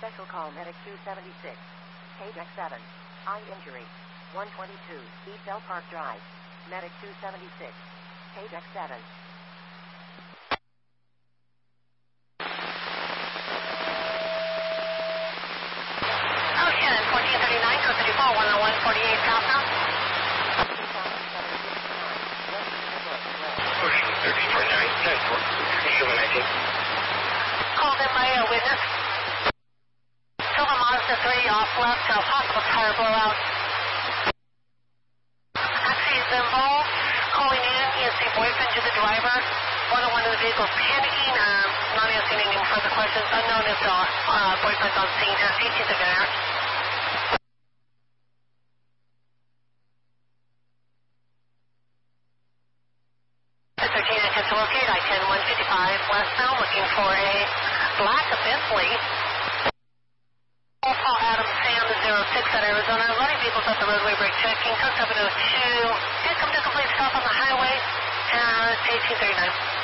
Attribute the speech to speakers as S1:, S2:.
S1: Special call medic 276. KDEC 7. Eye injury. 122 East Bell Park Drive. Medic 276. KDEC 7.
S2: Ocean 1439, code 34, 10148 southbound.
S3: Ocean 1349, network, 3719.
S2: Called in by a witness. Silver Mazda 3 off left, possible tire blowout. Taxi is involved. Calling in, ESC boyfriend to the driver. One of the vehicles panicking. Not answering any further questions. Unknown if the boyfriend's on scene. 18th of an hour. 13 to locate I-10 155 westbound, looking for a black Bentley. Paul Adams Sam 06 at Arizona. Running vehicles at the roadway, brake checking. Code 702. Did come to complete stop on the highway at 1839.